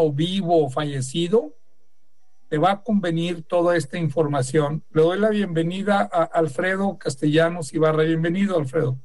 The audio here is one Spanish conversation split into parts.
o vivo o fallecido, te va a convenir toda esta información. Le doy la bienvenida a Alfredo Castellanos Ibarra. Bienvenido, Alfredo.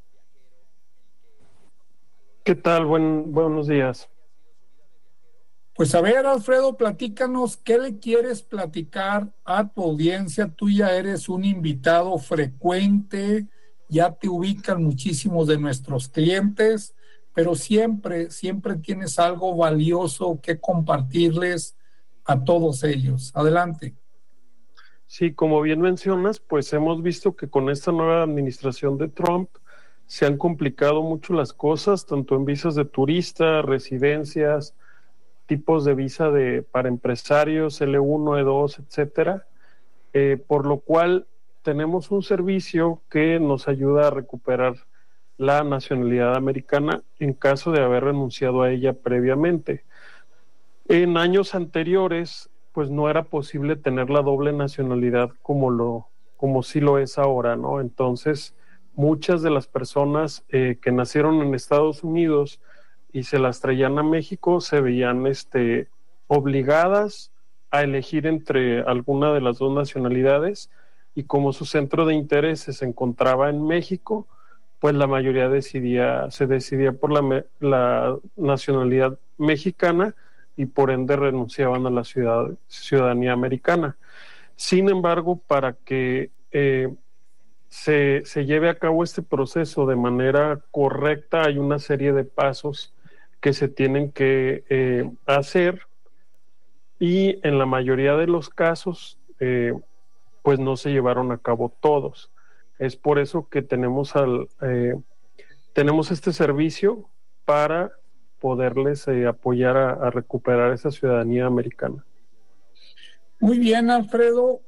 ¿Qué tal? Buenos días. Pues a ver, Alfredo, platícanos, ¿qué le quieres platicar a tu audiencia? Tú ya eres un invitado frecuente, ya te ubican muchísimos de nuestros clientes, pero siempre tienes algo valioso que compartirles a todos ellos. Adelante. Sí, como bien mencionas, pues hemos visto que con esta nueva administración de Trump se han complicado mucho las cosas, tanto en visas de turista, residencias, tipos de visa para empresarios, L1, E2, etcétera, por lo cual tenemos un servicio que nos ayuda a recuperar la nacionalidad americana en caso de haber renunciado a ella previamente. En años anteriores, pues no era posible tener la doble nacionalidad como sí lo es ahora, ¿no? Entonces, muchas de las personas que nacieron en Estados Unidos y se las traían a México se veían obligadas a elegir entre alguna de las dos nacionalidades, y como su centro de interés se encontraba en México, pues la mayoría se decidía por la nacionalidad mexicana, y por ende renunciaban a la ciudadanía americana. Sin embargo, para que se lleve a cabo este proceso de manera correcta, hay una serie de pasos que se tienen que hacer, y en la mayoría de los casos pues no se llevaron a cabo todos. Es por eso que tenemos este servicio para poderles apoyar a recuperar esa ciudadanía americana. Muy bien, Alfredo.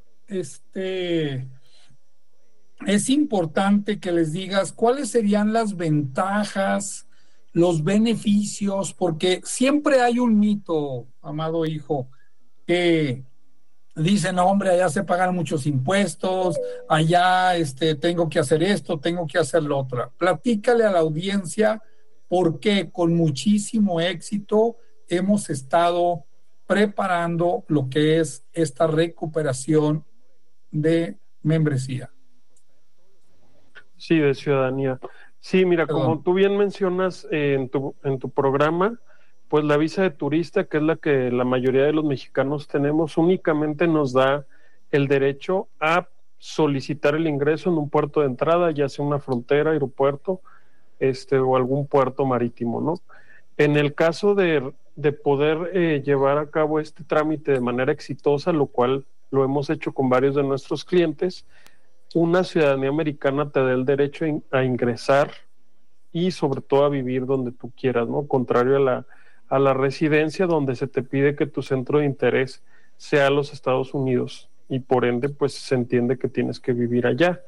Es importante que les digas cuáles serían las ventajas, los beneficios, porque siempre hay un mito, amado hijo, que dicen, no, hombre, allá se pagan muchos impuestos, allá tengo que hacer esto, tengo que hacer lo otro. Platícale a la audiencia por qué con muchísimo éxito hemos estado preparando lo que es esta recuperación de membresía. Sí, de ciudadanía. Sí, mira, como Perdón. tú bien mencionas en tu programa, pues la visa de turista, que es la que la mayoría de los mexicanos tenemos, únicamente nos da el derecho a solicitar el ingreso en un puerto de entrada, ya sea una frontera, aeropuerto, o algún puerto marítimo, ¿no? En el caso de poder llevar a cabo este trámite de manera exitosa, lo cual lo hemos hecho con varios de nuestros clientes, una ciudadanía americana te da el derecho a ingresar y sobre todo a vivir donde tú quieras, ¿no? Contrario a la residencia, donde se te pide que tu centro de interés sea los Estados Unidos, y por ende pues se entiende que tienes que vivir allá.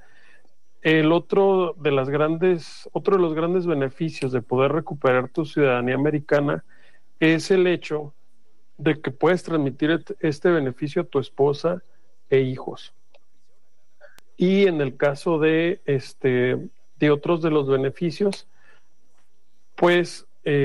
Otro de los grandes beneficios de poder recuperar tu ciudadanía americana es el hecho de que puedes transmitir este beneficio a tu esposa e hijos. Y en el caso de otros de los beneficios, pues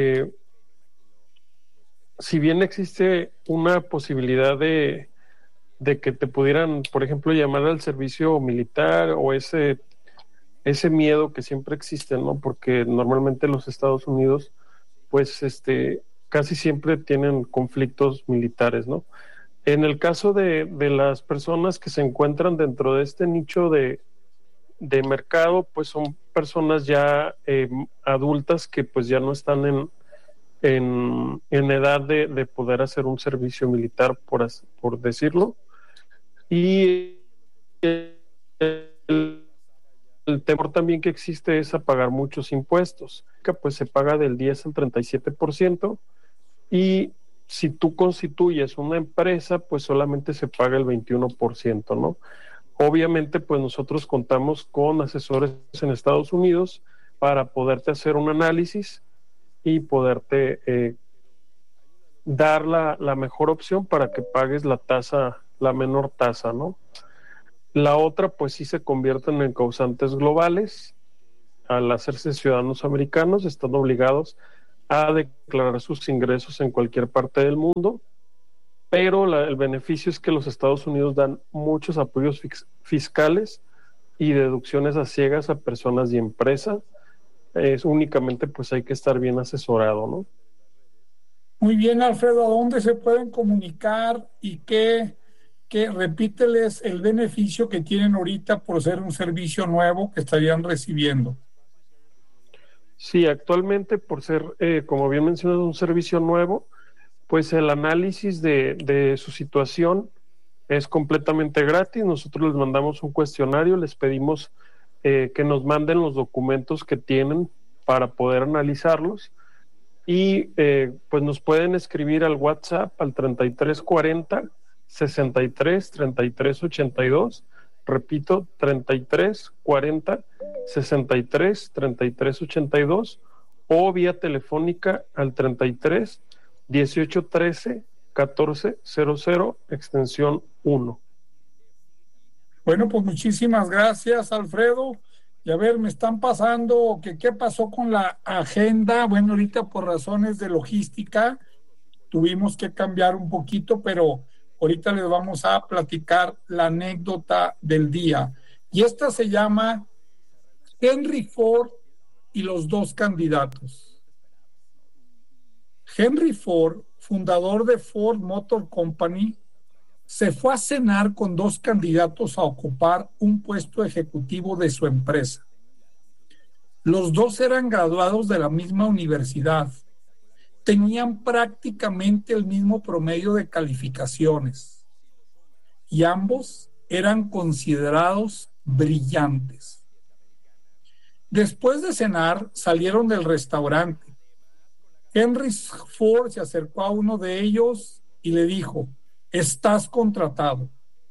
si bien existe una posibilidad de que te pudieran, por ejemplo, llamar al servicio militar, o ese miedo que siempre existe, ¿no? Porque normalmente los Estados Unidos, pues casi siempre tienen conflictos militares, ¿no? En el caso de las personas que se encuentran dentro de este nicho de mercado, pues son personas ya adultas que pues ya no están en edad de poder hacer un servicio militar, por decirlo. Y el temor también que existe es a pagar muchos impuestos, que pues se paga del 10 al 37%, y si tú constituyes una empresa, pues solamente se paga el 21%, ¿no? Obviamente, pues nosotros contamos con asesores en Estados Unidos para poderte hacer un análisis y poderte dar la mejor opción para que pagues la menor tasa, ¿no? La otra, pues sí se convierten en causantes globales. Al hacerse ciudadanos americanos, están obligados a declarar sus ingresos en cualquier parte del mundo, pero el beneficio es que los Estados Unidos dan muchos apoyos fiscales y deducciones a ciegas a personas y empresas. Únicamente pues hay que estar bien asesorado, ¿no? Muy bien, Alfredo, ¿a dónde se pueden comunicar y repíteles el beneficio que tienen ahorita por ser un servicio nuevo que estarían recibiendo? Sí, actualmente por ser, como bien mencionas, un servicio nuevo, pues el análisis de su situación es completamente gratis. Nosotros les mandamos un cuestionario, les pedimos que nos manden los documentos que tienen para poder analizarlos y pues nos pueden escribir al WhatsApp al 3340 63 33 82. Repito, 3340 63 33 82 o vía telefónica al 33 18 13 14 00 extensión 1. Bueno, pues muchísimas gracias, Alfredo. Y a ver, me están pasando que qué pasó con la agenda. Bueno, ahorita por razones de logística tuvimos que cambiar un poquito, pero ahorita les vamos a platicar la anécdota del día. Y esta se llama Henry Ford y los dos candidatos. Henry Ford, fundador de Ford Motor Company, se fue a cenar con dos candidatos a ocupar un puesto ejecutivo de su empresa. Los dos eran graduados de la misma universidad. Tenían prácticamente el mismo promedio de calificaciones y ambos eran considerados brillantes. Después de cenar, salieron del restaurante. Henry Ford se acercó a uno de ellos y le dijo: estás contratado.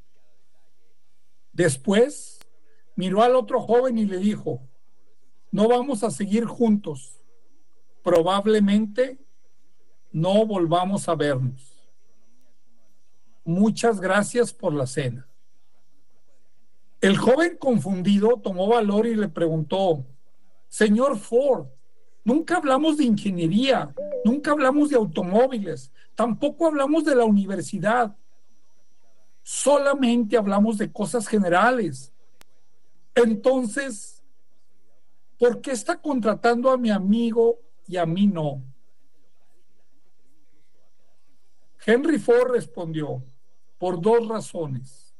Después miró al otro joven y le dijo: no vamos a seguir juntos. Probablemente no volvamos a vernos. Muchas gracias por la cena. El joven confundido tomó valor y le preguntó: señor Ford, nunca hablamos de ingeniería, nunca hablamos de automóviles, tampoco hablamos de la universidad. Solamente hablamos de cosas generales. Entonces, ¿por qué está contratando a mi amigo y a mí no? Henry Ford respondió: por dos razones.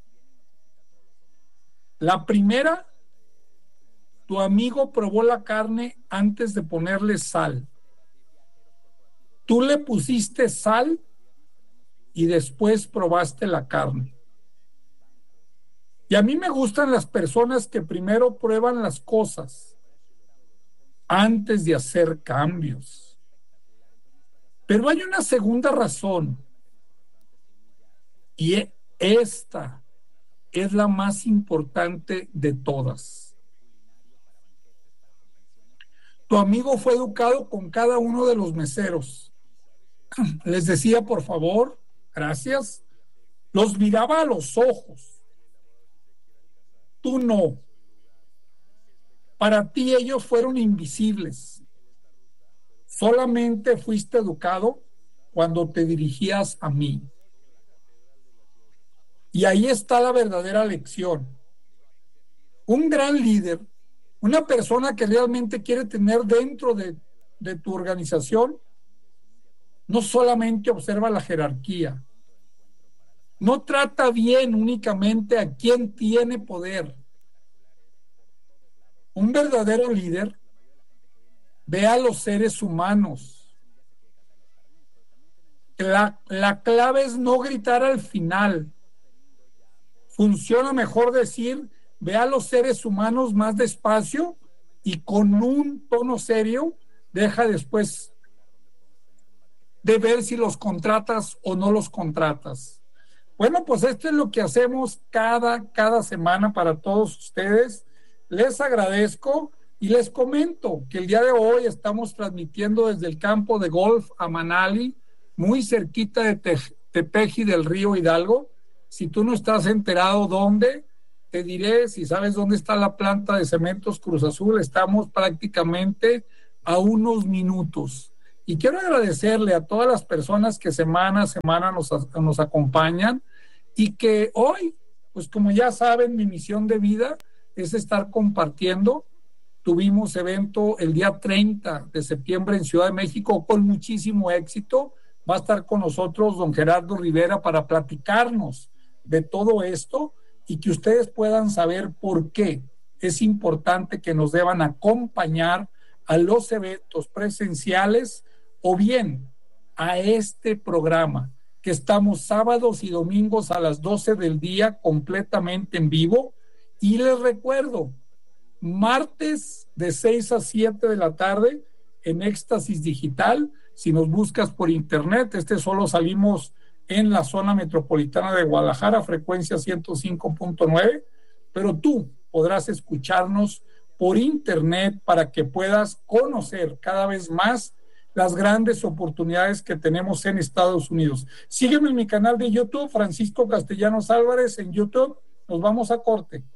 La primera, tu amigo probó la carne antes de ponerle sal. Tú le pusiste sal y después probaste la carne. Y a mí me gustan las personas que primero prueban las cosas antes de hacer cambios. Pero hay una segunda razón, y esta es la más importante de todas. Tu amigo fue educado con cada uno de los meseros. Les decía por favor, gracias. Los miraba a los ojos. Tú no. Para ti ellos fueron invisibles. Solamente fuiste educado cuando te dirigías a mí. Y ahí está la verdadera lección. Un gran líder, una persona que realmente quiere tener dentro de tu organización, no solamente observa la jerarquía, no trata bien únicamente a quien tiene poder. Un verdadero líder ve a los seres humanos. La clave es no gritar al final. Funciona mejor decir: ve a los seres humanos más despacio y con un tono serio. Deja después de ver si los contratas o no los contratas. Bueno, pues esto es lo que hacemos cada semana para todos ustedes. Les agradezco y les comento que el día de hoy estamos transmitiendo desde el campo de golf a Manali, muy cerquita de Tepeji del Río Hidalgo. Si tú no estás enterado dónde, te diré. Si sabes dónde está la planta de Cementos Cruz Azul, estamos prácticamente a unos minutos. Y quiero agradecerle a todas las personas que semana a semana nos acompañan y que hoy, pues como ya saben, mi misión de vida es estar compartiendo. Tuvimos evento el día 30 de septiembre en Ciudad de México con muchísimo éxito. Va a estar con nosotros don Gerardo Rivera para platicarnos de todo esto y que ustedes puedan saber por qué es importante que nos deban acompañar a los eventos presenciales o bien a este programa que estamos sábados y domingos a las 12 del día completamente en vivo. Y les recuerdo, martes de 6 a 7 de la tarde en Éxtasis Digital. Si nos buscas por internet, solo salimos en la zona metropolitana de Guadalajara, frecuencia 105.9, pero tú podrás escucharnos por internet para que puedas conocer cada vez más las grandes oportunidades que tenemos en Estados Unidos. Sígueme en mi canal de YouTube, Francisco Castellanos Álvarez en YouTube. Nos vamos a corte.